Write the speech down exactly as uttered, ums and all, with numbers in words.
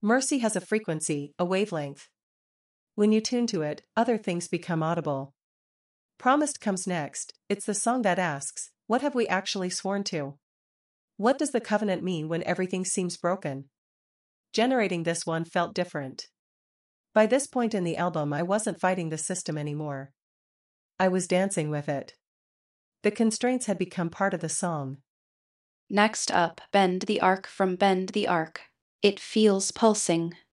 Mercy has a frequency, a wavelength. When you tune to it, other things become audible. Promised comes next. It's the song that asks, what have we actually sworn to? What does the covenant mean when everything seems broken? Generating this one felt different. By this point in the album, I wasn't fighting the system anymore. I was dancing with it. The constraints had become part of the song. Next up, Bend the Arc from Bend the Arc. It feels pulsing.